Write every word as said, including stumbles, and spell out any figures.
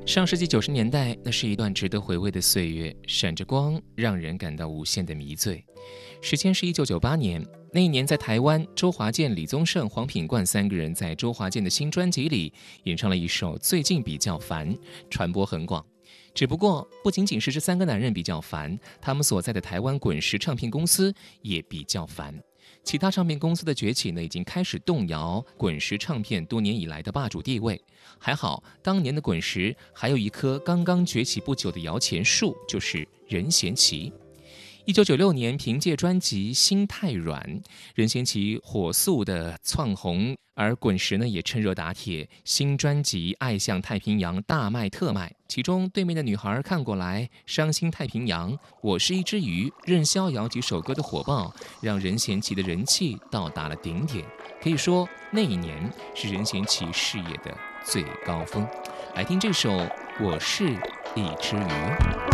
上世纪九十年代，那是一段值得回味的岁月，闪着光，让人感到无限的迷醉。时间是一九九八年，那一年在台湾，周华健、李宗盛、黄品冠三个人在周华健的新专辑里演唱了一首《最近比较烦》，传播很广。只不过，不仅仅是这三个男人比较烦，他们所在的台湾滚石唱片公司也比较烦。其他唱片公司的崛起呢，已经开始动摇滚石唱片多年以来的霸主地位。还好，当年的滚石还有一棵刚刚崛起不久的摇钱树，就是任贤齐。一九九六年，凭借专辑《心太软》，任贤齐火速的窜红，而滚石呢也趁热打铁，新专辑《爱向太平洋》大卖特卖。其中，《对面的女孩看过来》、《伤心太平洋》、《我是一只鱼》、《任逍遥》几首歌的火爆，让任贤齐的人气到达了顶点。可以说，那一年是任贤齐事业的最高峰。来听这首《我是一只鱼》。